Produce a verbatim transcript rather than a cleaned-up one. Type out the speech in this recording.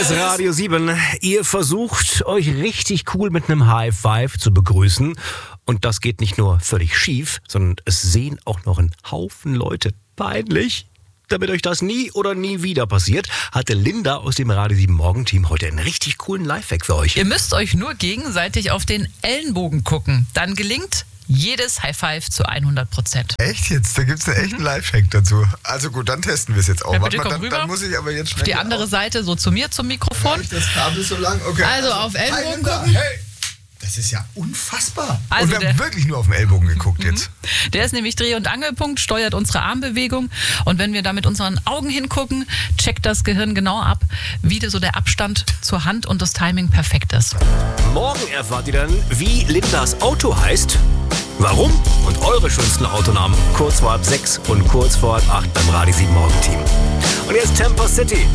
ist Radio sieben. Ihr versucht, euch richtig cool mit einem High Five zu begrüßen. Und das geht nicht nur völlig schief, sondern es sehen auch noch ein Haufen Leute peinlich. Damit euch das nie oder nie wieder passiert, hatte Linda aus dem Radio sieben Morgenteam heute einen richtig coolen Lifehack für euch. Ihr müsst euch nur gegenseitig auf den Ellenbogen gucken. Dann gelingt jedes High Five zu hundert Prozent. Echt jetzt? Da gibt es einen echten mhm. Lifehack dazu. Also gut, dann testen wir es jetzt auch. Ja, Warte bitte, mal, komm dann, rüber. dann muss ich aber jetzt schnell auf die andere auf. Seite, so zu mir zum Mikrofon. Reicht das Kabel so lang? Okay. Also, also auf Ellenbogen gucken. Hey. Das ist ja unfassbar. Also und wir haben wirklich nur auf den Ellbogen geguckt jetzt. Der ist nämlich Dreh- und Angelpunkt, steuert unsere Armbewegung. Und wenn wir da mit unseren Augen hingucken, checkt das Gehirn genau ab, wie so der Abstand zur Hand und das Timing perfekt ist. Morgen erfahrt ihr dann, wie Lindas Auto heißt, warum und eure schönsten Autonamen kurz vor halb sechs und kurz vor halb acht beim Radio sieben Morgenteam. Und jetzt Temper City.